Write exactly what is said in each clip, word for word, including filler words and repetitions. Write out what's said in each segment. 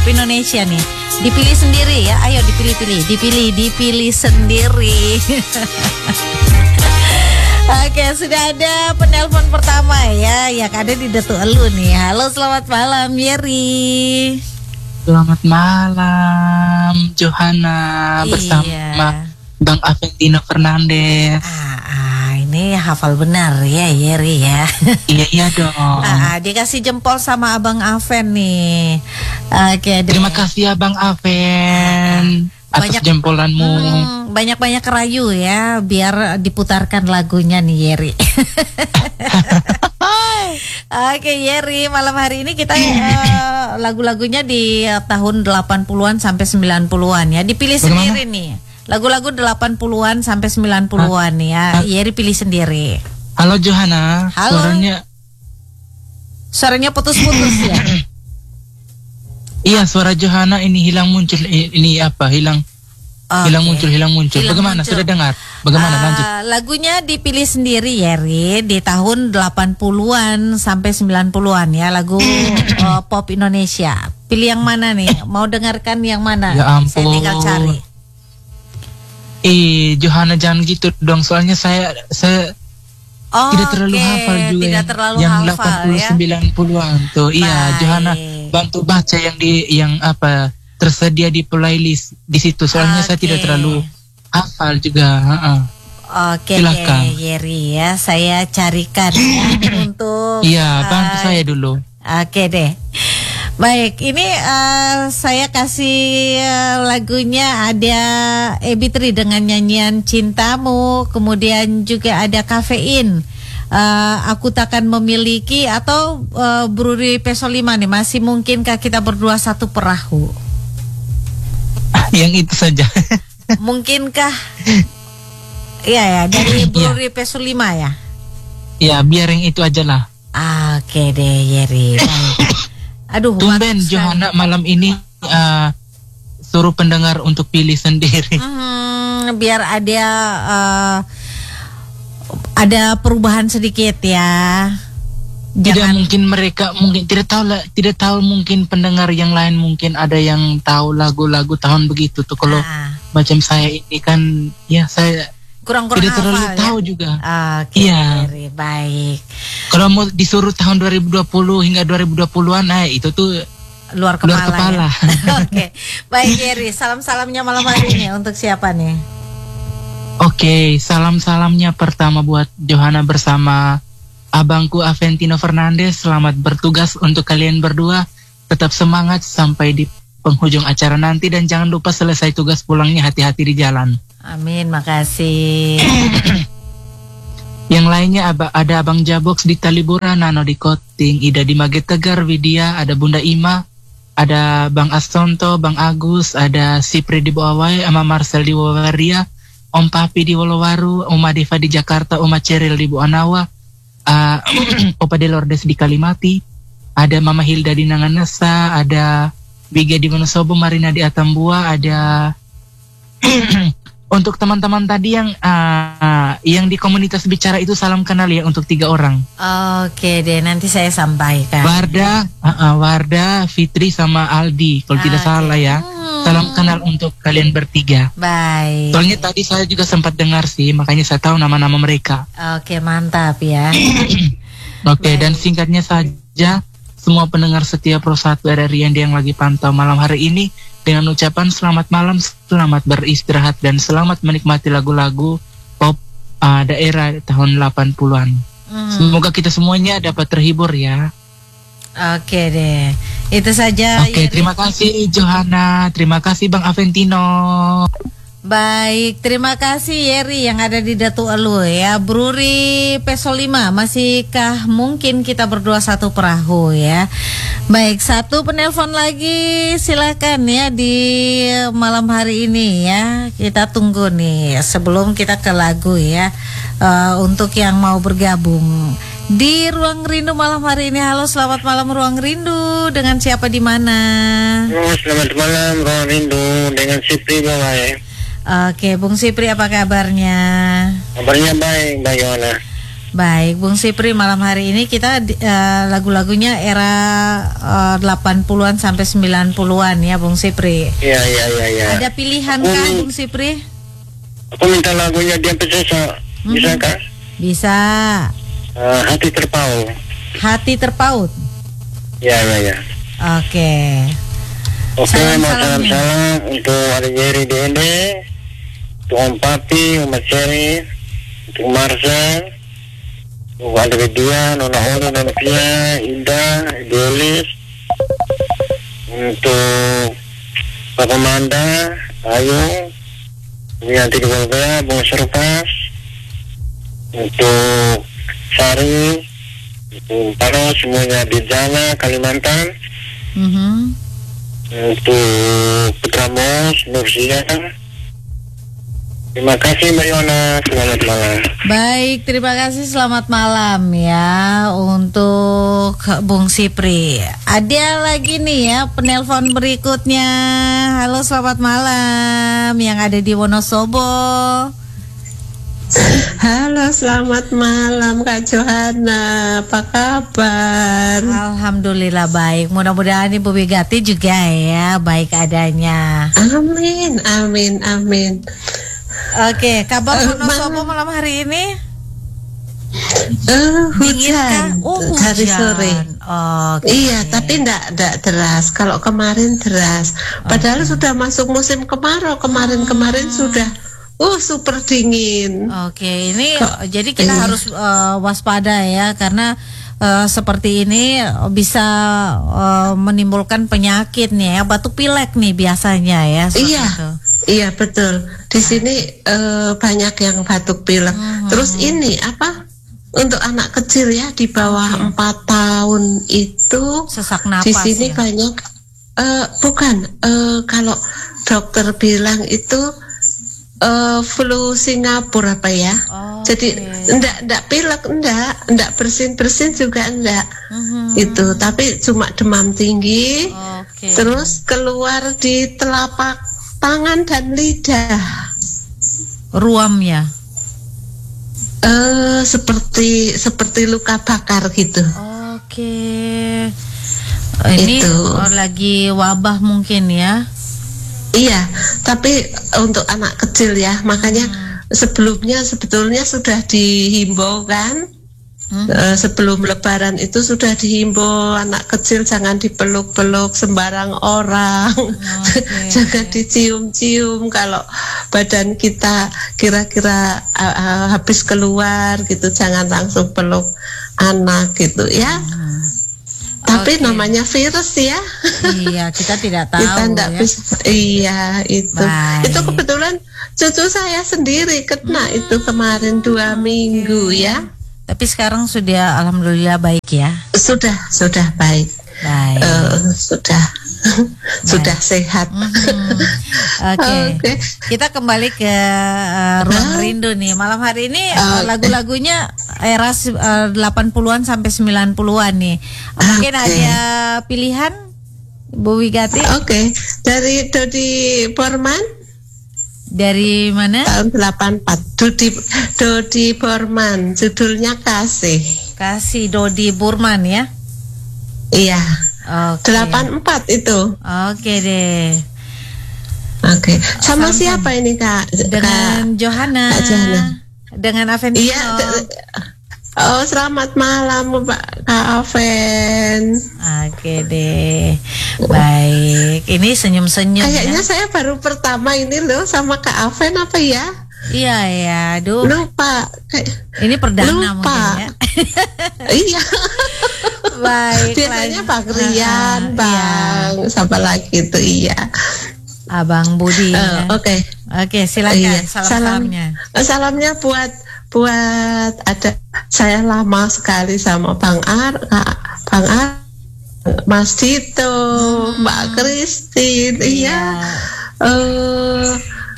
Indonesia nih. Dipilih sendiri ya, ayo dipilih-pilih, dipilih, dipilih sendiri. Oke, sudah ada penelpon pertama ya, yang ada di Datu Elu nih. Halo, selamat malam, Yeri. Selamat malam, Johanna, bersama Iya. Bang Aventino Fernandes. Ah, ah, ini hafal benar ya, Yeri ya. Iya iya dong. Ah, ah, dikasih jempol sama Abang Aven nih. Oke, deh. Terima kasih Abang Aven atas Banyak- jempolanmu. Hmm, banyak-banyak rayu ya, biar diputarkan lagunya nih, Yeri. Oke, Yeri, malam hari ini kita eh, lagu-lagunya di eh, tahun delapan puluhan sampai sembilan puluhan ya. Dipilih Bagaimana? sendiri nih. Lagu-lagu delapan puluhan sampai sembilan puluhan ya. Hah? Yeri pilih sendiri. Halo Johanna, Halo. suaranya Suaranya putus-putus ya. iya suara Johanna ini hilang muncul I- ini apa hilang hilang Oke. muncul hilang muncul. Hilang Bagaimana muncul. sudah dengar? Bagaimana Ah, lanjut? Lagunya dipilih sendiri, Yeri, di tahun delapan puluhan sampai sembilan puluhan ya, lagu eh, pop Indonesia. Pilih yang mana nih? Mau dengarkan yang mana? Ya Saya ampun. tinggal cari. Eh Johanna jangan gitu dong, soalnya saya saya Oh, tidak terlalu oke, hafal juga tidak yang, terlalu yang hafal delapan puluh ya. sembilan puluhan tuh. Iya, Baik. Johanna bantu baca yang di yang apa tersedia di playlist di situ. Soalnya saya tidak Oke. terlalu hafal juga. Ha-ha. Oke Silakan. deh, Yeri ya, saya carikan ya untuk. Iya, bantu eh, saya dulu. Oke deh. Baik, ini eh, saya kasih eh, lagunya ada Ebitri dengan nyanyian Cintamu, kemudian juga ada Kafein, eh, Aku Takkan Memiliki, atau eh, Bruri Peso lima nih, masih mungkinkah kita berdua satu perahu? Yang itu saja. Mungkinkah? Iya ya, dari Bruri Peso lima ya. Ya, biar yang itu aja lah. Oke deh, Yeri. Baik. Aduh, Tumben mantap sekali. Johanna malam ini uh, suruh pendengar untuk pilih sendiri. Hmm, biar ada eh, ada perubahan sedikit ya. Tidak Jangan mungkin mereka mungkin tidak tahu lah, tidak tahu mungkin pendengar yang lain mungkin ada yang tahu lagu-lagu tahun begitu tuh. Kalau ah, macam saya ini kan ya saya kurang-kurang tidak terlalu hafal tahu ya. juga. Oke, Iya. Yeri, baik. Kalau mau disuruh tahun dua ribu dua puluh hingga dua ribu dua puluhan, nah itu tuh Luar kepala. luar kepala. Ya. Oke, baik Yeri. Salam-salamnya malam hari ini untuk siapa nih? Oke, salam-salamnya pertama buat Johanna bersama abangku Aventino Fernandes. Selamat bertugas untuk kalian berdua. Tetap semangat sampai di penghujung acara nanti dan jangan lupa selesai tugas pulangnya hati-hati di jalan. Amin, makasih. Yang lainnya aba- ada Abang Jabox di Talibura, Nano di Koting, Ida di Maget Tegar, Widya, ada Bunda Ima, ada Bang Astonto, Bang Agus, ada Sipri di Bawawai, sama Marcel di Wawaria, Om Papi di Wolowaru, Oma Diva di Jakarta, Oma Ceril di Bu Anawa, uh, Opa de Lourdes di Kalimati, ada Mama Hilda di Nanganesa, ada Biga di Wonosobo, Marina di Atambua, ada untuk teman-teman tadi yang uh, yang di komunitas bicara itu salam kenal ya untuk tiga orang. Oke deh, nanti saya sampaikan. Warda, uh, uh, Warda, Fitri sama Aldi kalau tidak Oke. salah ya. Hmm. Salam kenal untuk kalian bertiga. Baik. Soalnya tadi saya juga sempat dengar sih, makanya saya tahu nama-nama mereka. Oke, mantap ya. Oke, Baik. dan singkatnya saja, semua pendengar setia Pro satu R R I yang lagi pantau malam hari ini, dengan ucapan selamat malam, selamat beristirahat, dan selamat menikmati lagu-lagu pop uh, daerah tahun delapan puluhan. Hmm. Semoga kita semuanya dapat terhibur ya. Oke deh, itu saja. Oke, Yeri. terima kasih Johanna, terima kasih Bang Aventino. Baik, terima kasih Yeri yang ada di Datu Elu ya. Bruri Peso lima, masihkah mungkin kita berdua satu perahu ya? Baik, satu penelpon lagi silakan ya di malam hari ini ya. Kita tunggu nih sebelum kita ke lagu ya. Uh, untuk yang mau bergabung di Ruang Rindu malam hari ini. Halo, selamat malam Ruang Rindu. Dengan siapa di mana? Oh, selamat malam Ruang Rindu dengan Sipri Bawai. Oke, Bung Sipri, apa kabarnya? Kabarnya baik, Mbak Yohana. Baik, Bung Sipri, malam hari ini kita uh, lagu-lagunya era uh, delapan puluhan sampai sembilan puluhan ya, Bung Sipri. Iya, iya, iya, iya. Ada pilihan kah, Bung Sipri? Aku minta lagunya Dian Piscesa. Hmm. Bisa kah? Bisa. Uh, hati terpaut. Hati terpaut. Ya, ya, ya. Oke. Oke, mau Salam-salamnya. salam-salam untuk Ari Jerry Dende, untuk Om Papi, Umat Seri, untuk Marcel, untuk Ade Widya, Nona Ori, Nona Pia, Ida, Idealis, untuk Pak Komanda, Ayu, Wianti Dewalbea, Bung Serpas, untuk Sari, untuk Paro, semuanya di Jana, Kalimantan, Mhm. untuk Putra Mos, Nursia. Terima kasih Mbak Yona, selamat malam. Baik, terima kasih, selamat malam ya untuk Bung Sipri. Ada lagi nih ya penelpon berikutnya. Halo, selamat malam yang ada di Wonosobo. Halo, selamat malam Kak Johana. Apa kabar? Alhamdulillah baik. Mudah-mudahan Ibu Wigati juga ya baik adanya. Amin, amin, amin. Oke, kabar Eh, Wonosobo malam. malam hari ini? Uh, Dingin kah? hujan Oh, hari hujan. sore. Oke. Iya, tapi enggak enggak deras. Kalau kemarin deras. Padahal sudah masuk musim kemarau. Kemarin-kemarin sudah uh super dingin. Oke, ini Kok- jadi kita iya. harus eh, waspada ya karena eh, seperti ini bisa eh, menimbulkan penyakit nih ya, batuk pilek nih biasanya ya. seperti Iya. itu. Iya, betul. Di sini eh, banyak yang batuk pilek. Mhm. Terus ini apa? Untuk anak kecil ya di bawah empat tahun itu Sesak napas di sini ya. banyak eh, bukan eh, kalau dokter bilang itu eh, flu Singapura apa ya? Oke. Jadi enggak enggak pilek enggak, enggak bersin-bersin juga enggak. Mhm. Itu tapi cuma demam tinggi. Oke. Terus keluar di telapak tangan dan lidah. Ruam ya. Eh seperti seperti luka bakar gitu. Oke. Ini Itu. oh, lagi wabah mungkin ya. Iya, tapi untuk anak kecil ya, makanya sebelumnya sebetulnya sudah dihimbau kan. Hmm. Eh, sebelum lebaran itu sudah dihimbau anak kecil jangan dipeluk-peluk sembarang orang. Oke. Jangan dicium-cium kalau badan kita kira-kira uh, uh, habis keluar gitu, jangan langsung peluk anak gitu ya. Tapi Oke. namanya virus ya. Iya, kita tidak tahu Kita enggak ya. bisa. Iya, itu. Baik. Itu kebetulan cucu saya sendiri kena itu kemarin dua minggu ya. Tapi sekarang sudah alhamdulillah baik ya. Sudah, sudah baik. Baik. Eh, sudah. Sudah sehat. Mhm. Oke. Oke. Kita kembali ke eh, ruang rindu nih. Malam hari ini eh, Oke. lagu-lagunya era si- eh, delapan puluhan sampai sembilan puluhan nih. Mungkin Oke. ada pilihan Bu Wigati Oke, dari Dodi Borman dari mana? tahun delapan puluh empat. Dodi Dodi Borman, judulnya Kasih. Kasih Dodi Burman ya. Iya, Oke. delapan puluh empat itu. Oke deh. Oke. Sama Sama-sama. siapa ini Kak? Dengan Johanna. Kak Johanna. Dengan Aventino. Iya. d- Oh, selamat malam Mbak Kak Aven. Oke deh. Baik. Ini senyum-senyum Kayaknya ya. saya baru pertama ini loh sama Kak Aven apa ya? Iya ya. Aduh. Lupa. Kayak- Ini perdana Lupa. mungkin ya. Iya. Baik. Biasanya lanjut. Bang Rian, Ah, Bang, siapa lagi itu iya. iya. Abang Budi. Eh, ya. Oke. Oke, silakan Iya. salam-salamnya. Eh, Salamnya buat buat ada saya lama sekali sama Bang Ar, Kak, Bang Ar, Mas Dito, Mbak Kristin, iya. Eh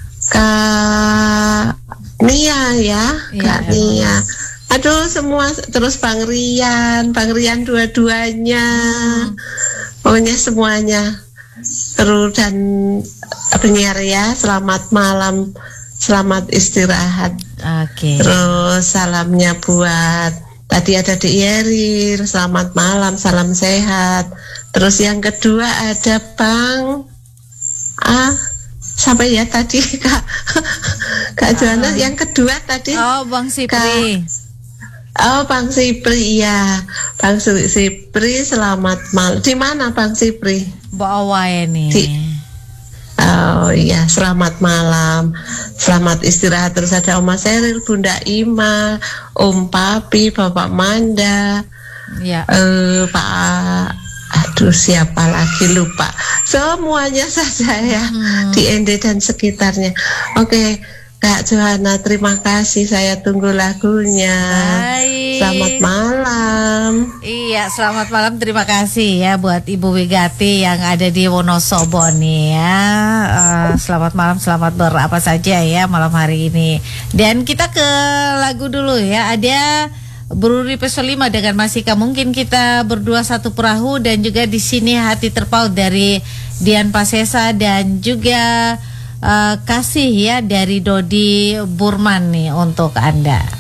Kak Nia ya, Kak Iya. Nia. Aduh semua terus Bang Rian, Bang Rian dua-duanya. Pokoknya semuanya. Kru dan penyiar ya, selamat malam, selamat istirahat. Oke. Terus salamnya buat tadi ada Dek Yeri, selamat malam, salam sehat. Terus yang kedua ada Bang Ah sampai ya tadi Kak Kak Johanna. Yang kedua tadi Oh, Bang Sipri. Oh, Bang Sipri, ya. Bang Su- Sipri, selamat malam. Di mana Bang Sipri? Bawa ini. Di- Oh iya, selamat malam. Selamat istirahat. Terus ada Oma Seril, Bunda Ima, Om Papi, Bapak Manda, Ya. eh Pak, aduh siapa lagi lupa. Semuanya saja ya, Hmm. di N D dan sekitarnya. Oke, Kak Johanna, terima kasih. Saya tunggu lagunya. Baik. Selamat malam. Iya, selamat malam. Terima kasih ya buat Ibu Wigati yang ada di Wonosobo nih ya. Eh, selamat malam, selamat berapa saja ya malam hari ini. Dan kita ke lagu dulu ya. Ada Bruri Pesolima dengan Masika. Mungkin kita berdua satu perahu, dan juga di sini Hati Terpaut dari Dian Pasesa, dan juga eh, Kasih ya dari Dodi Burman nih untuk Anda.